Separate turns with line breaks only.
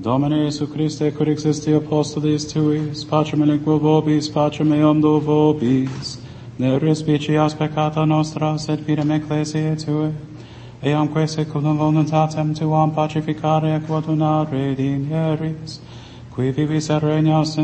Domine Iesu Christe, cur existi apostolis tuis, pacem elenquo vobis, pacem eam do vobis, ne respicias peccata nostra, sed fidem ecclesiae tue, eamque seculum voluntatem tuam pacificare et quod unare dinieris, qui vivis et regnas